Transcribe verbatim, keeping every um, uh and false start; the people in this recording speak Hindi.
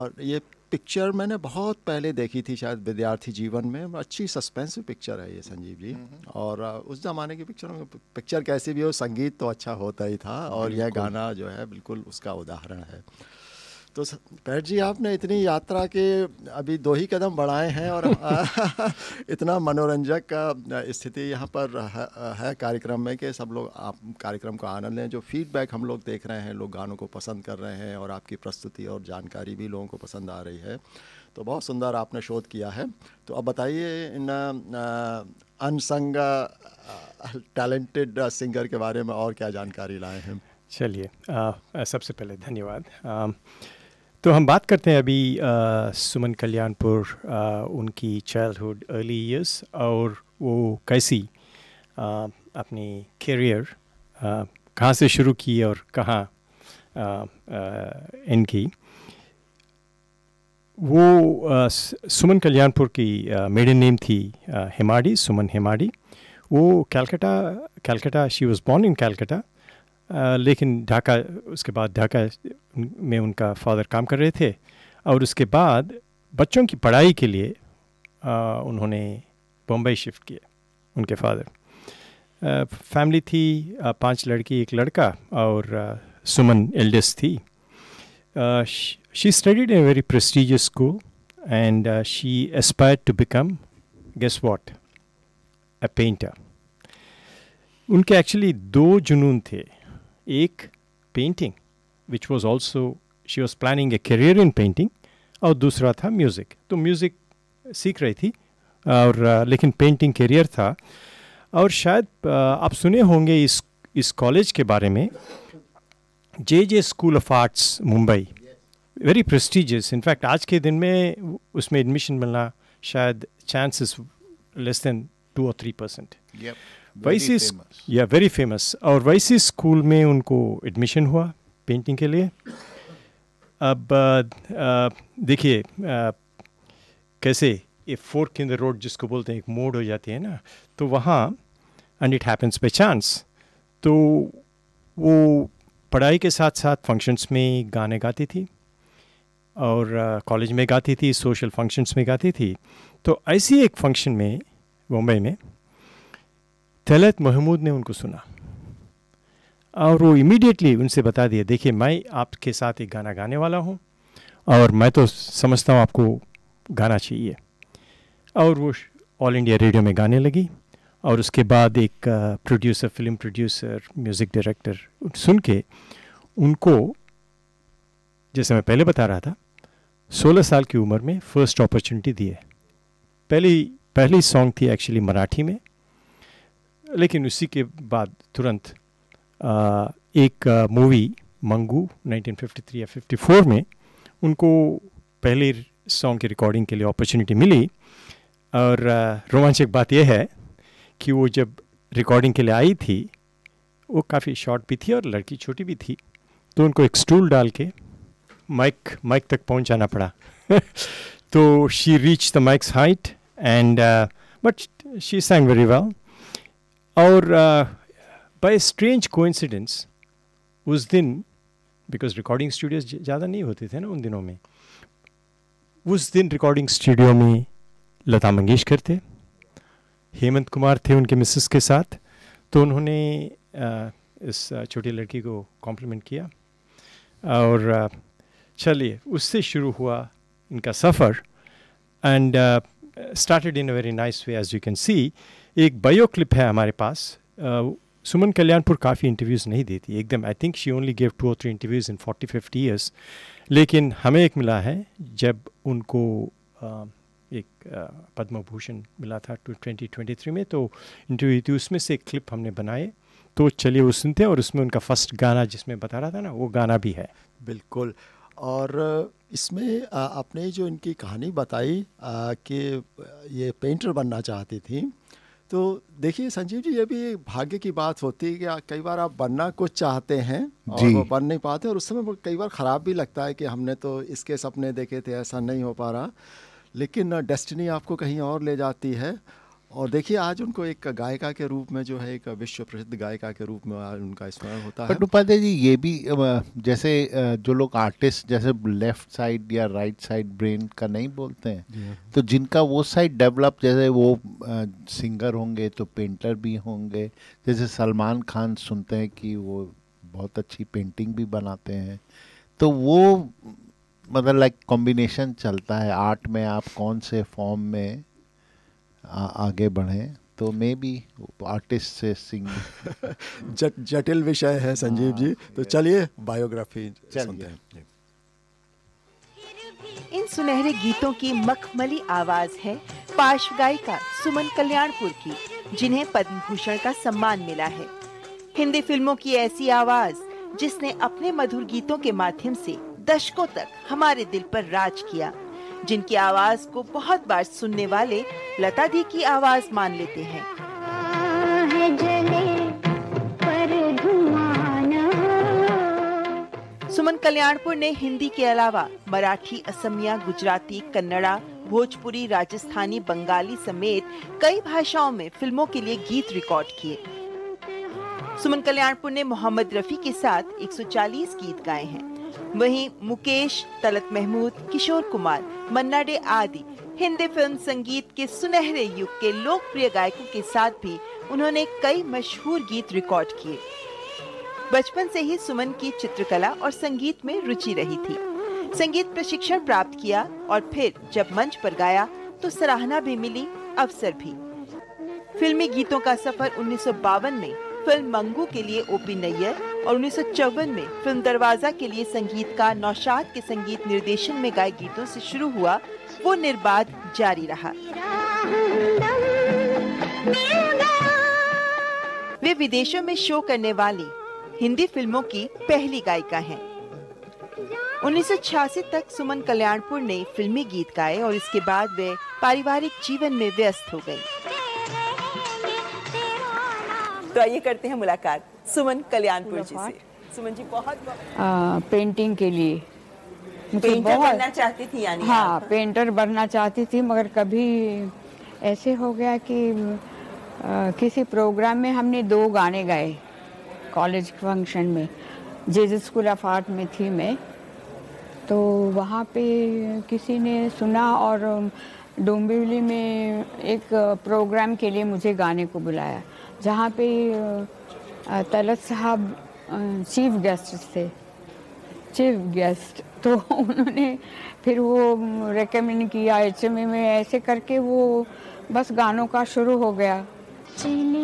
और ये पिक्चर मैंने बहुत पहले देखी थी, शायद विद्यार्थी जीवन में। अच्छी सस्पेंसिव पिक्चर है ये संजीव जी। और आ, उस ज़माने की पिक्चरों में पिक्चर कैसी भी हो, संगीत तो अच्छा होता ही था, और यह गाना जो है बिल्कुल उसका उदाहरण है। तो पैट जी, आपने इतनी यात्रा के अभी दो ही कदम बढ़ाए हैं, और इतना मनोरंजक स्थिति यहाँ पर है, है कार्यक्रम में कि सब लोग आप कार्यक्रम का आनंद लें। जो फीडबैक हम लोग देख रहे हैं, लोग गानों को पसंद कर रहे हैं, और आपकी प्रस्तुति और जानकारी भी लोगों को पसंद आ रही है। तो बहुत सुंदर आपने शोध किया है। तो अब बताइए, इन अनसंग टैलेंटेड सिंगर के बारे में और क्या जानकारी लाए हैं? चलिए, सबसे पहले धन्यवाद। आ, तो हम बात करते हैं अभी आ, सुमन कल्याणपुर, आ, उनकी चाइल्डहुड, अर्ली ईयर्स, और वो कैसी आ, अपनी कैरियर कहाँ से शुरू की और कहाँ इनकी। वो आ, सुमन कल्याणपुर की मेडन नेम थी हेमाडी, सुमन हेमाडी। वो Calcutta Calcutta she was born in Calcutta, Uh, लेकिन ढाका, उसके बाद ढाका में उनका फादर काम कर रहे थे, और उसके बाद बच्चों की पढ़ाई के लिए uh, उन्होंने बम्बई शिफ्ट किया, उनके फादर। uh, फैमिली थी, uh, पांच लड़की एक लड़का, और uh, सुमन एल्डेस्ट थी। She studied in a very prestigious school, and she aspired to become, guess what, a painter. उनके एक्चुअली दो जुनून थे। एक painting, which was also, she was planning a career in painting, और दूसरा था म्यूज़िक। तो म्यूज़िक सीख रही थी, और uh, लेकिन पेंटिंग करियर था। और शायद uh, आप सुने होंगे इस इस कॉलेज के बारे में, जे जे school of arts Mumbai, very prestigious. In fact आज के दिन में उसमें एडमिशन मिलना शायद चांसेस लेस देन टू और थ्री परसेंट। वैसी, या वेरी फेमस। और वैसी स्कूल में उनको एडमिशन हुआ पेंटिंग के लिए। अब देखिए कैसे ये फोर्क इन द रोड जिसको बोलते हैं, एक मोड़ हो जाती है ना, तो वहाँ, and it happens by chance, तो वो पढ़ाई के साथ साथ फंक्शंस में गाने गाती थी, और कॉलेज uh, में गाती थी, सोशल फंक्शंस में गाती थी। तो ऐसी एक फंक्शन में मुंबई में तलत महमूद ने उनको सुना, और वो इमीडिएटली उनसे बता दिया, देखिए मैं आपके साथ एक गाना गाने वाला हूँ, और मैं तो समझता हूँ आपको गाना चाहिए। और वो ऑल इंडिया रेडियो में गाने लगी, और उसके बाद एक producer, film producer, music director सुन के उनको, जैसे मैं पहले बता रहा था, सोलह साल की उम्र में फर्स्ट अपॉर्चुनिटी दी है। पहली पहली सॉन्ग थी एक्चुअली मराठी में, लेकिन उसी के बाद तुरंत आ, एक movie Mangu nineteen fifty three या फिफ्टी फोर में उनको पहले सॉन्ग की रिकॉर्डिंग के लिए अपॉर्चुनिटी मिली। और रोमांचक बात यह है कि वो जब रिकॉर्डिंग के लिए आई थी, वो काफ़ी शॉर्ट भी थी और लड़की छोटी भी थी, तो उनको एक स्टूल डाल के माइक माइक तक पहुंचाना पड़ा। तो she reach the mics height, and but she sang very well. और बाय स्ट्रेंज कोइंसिडेंस उस दिन, बिकॉज रिकॉर्डिंग स्टूडियोज ज़्यादा नहीं होते थे ना उन दिनों में, उस दिन रिकॉर्डिंग स्टूडियो में लता मंगेशकर थे, हेमंत कुमार थे उनके मिसेस के साथ। तो उन्होंने uh, इस छोटी लड़की को कॉम्प्लीमेंट किया, और uh, चलिए उससे शुरू हुआ इनका सफ़र, and started in a very nice way, as you can see. एक बायो क्लिप है हमारे पास। uh, सुमन कल्याणपुर काफ़ी इंटरव्यूज़ नहीं देती एकदम, I think she only give to और three interviews in forty fifty years. लेकिन हमें एक मिला है जब उनको uh, एक uh, पद्म भूषण मिला था टू ट्वेंटी ट्वेंटी थ्री में, तो इंटरव्यू थी, उसमें से एक क्लिप हमने बनाए। तो चलिए वो सुनते हैं, और उसमें उनका फर्स्ट गाना जिसमें बता रहा था ना, वो गाना भी है। बिल्कुल। और इसमें आपने जो इनकी कहानी बताई कि ये पेंटर बनना चाहती थी, तो देखिए संजीव जी, ये भी भाग्य की बात होती है कि कई बार आप बनना कुछ चाहते हैं और वो बन नहीं पाते, और उस समय कई बार ख़राब भी लगता है कि हमने तो इसके सपने देखे थे, ऐसा नहीं हो पा रहा। लेकिन डेस्टिनी आपको कहीं और ले जाती है, और देखिए आज उनको एक गायिका के रूप में जो है एक विश्व प्रसिद्ध गायिका के रूप में आज उनका स्मरण होता है। बट उपाध्याय जी ये भी अ, जैसे अ, जो लोग आर्टिस्ट जैसे लेफ्ट साइड या राइट साइड ब्रेन का नहीं बोलते हैं, तो जिनका वो साइड डेवलप, जैसे वो अ, सिंगर होंगे तो पेंटर भी होंगे। जैसे सलमान खान सुनते हैं कि वो बहुत अच्छी पेंटिंग भी बनाते हैं, तो वो मतलब लाइक कॉम्बिनेशन चलता है आर्ट में, आप कौन से फॉर्म में आ, आगे बढ़ें। तो मे बी आर्टिस्ट से सिंग जट जटिल विषय है संजीव जी, तो चलिए बायोग्राफी सुनते हैं। इन सुनहरे गीतों की मखमली आवाज है पार्श्व गायिका सुमन कल्याणपुर की, जिन्हें पद्म भूषण का सम्मान मिला है। हिंदी फिल्मों की ऐसी आवाज जिसने अपने मधुर गीतों के माध्यम से दशकों तक हमारे दिल पर राज किया, जिनकी आवाज को बहुत बार सुनने वाले लता दी की आवाज मान लेते हैं। सुमन कल्याणपुर ने हिंदी के अलावा मराठी, असमिया, गुजराती, कन्नड़ा, भोजपुरी, राजस्थानी, बंगाली समेत कई भाषाओं में फिल्मों के लिए गीत रिकॉर्ड किए। सुमन कल्याणपुर ने मोहम्मद रफी के साथ एक सौ चालीस गीत गाए हैं। वहीं मुकेश, तलत महमूद, किशोर कुमार, मन्ना डे आदि हिंदी फिल्म संगीत के सुनहरे युग के लोकप्रिय गायकों के साथ भी उन्होंने कई मशहूर गीत रिकॉर्ड किए। बचपन से ही सुमन की चित्रकला और संगीत में रुचि रही थी। संगीत प्रशिक्षण प्राप्त किया और फिर जब मंच पर गाया तो सराहना भी मिली, अवसर भी। फिल्मी गीतों का सफर उन्नीस सौ बावन में फिल्म मंगू के लिए ओपी नैयर और उन्नीस सौ चौवन में फिल्म दरवाजा के लिए संगीतकार नौशाद के संगीत निर्देशन में गाए गीतों से शुरू हुआ, वो निर्बाध जारी रहा। वे विदेशों में शो करने वाली हिंदी फिल्मों की पहली गायिका हैं। उन्नीस सौ छियासी तक सुमन कल्याणपुर ने फिल्मी गीत गाए और इसके बाद वे पारिवारिक जीवन में व्यस्त हो गयी। तो आइए करते हैं मुलाकात सुमन कल्याणपुर जी से। सुमन जी बहुत, बहुत पेंटिंग के लिए पेंटर बनना चाहती थी यानी? हाँ, पेंटर बनना चाहती थी, मगर कभी ऐसे हो गया कि आ, किसी प्रोग्राम में हमने दो गाने गाए कॉलेज फंक्शन में, जेजे स्कूल ऑफ आर्ट में थी मैं, तो वहाँ पे किसी ने सुना और डोंबिवली में एक प्रोग्राम के लिए मुझे गाने को बुलाया, जहाँ पे तलत साहब चीफ गेस्ट थे, चीफ गेस्ट। तो उन्होंने फिर वो रेकमेंड किया एच एम ए में, ऐसे करके वो बस गानों का शुरू हो गया।